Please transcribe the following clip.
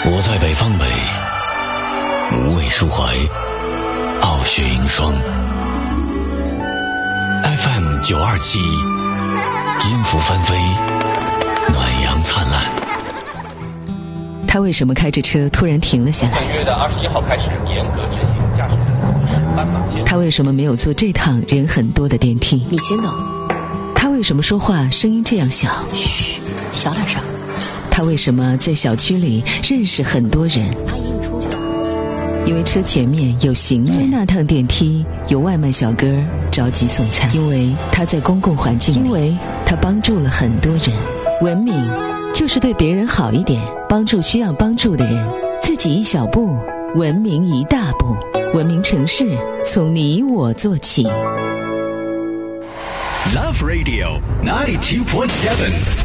我在北方北，无畏抒怀，傲雪迎霜。FM 927，音符纷飞，暖阳灿烂。 他为什么开着车突然停了下来？ 本月的21号开始严格执行驾驶人出示斑马线。 他为什么没有坐这趟人很多的电梯？ 你先走。 他为什么说话声音这样小？ 嘘，小点声。 他为什么在小区里认识很多人？ 阿姨，你出去了。 因为车前面有行人，因为那趟电梯有外卖小哥着急送餐，因为他在公共环境里，因为他帮助了很多人。文明就是对别人好一点，帮助需要帮助的人，自己一小步，文明一大步。文明城市从你我做起。 Love Radio 92.7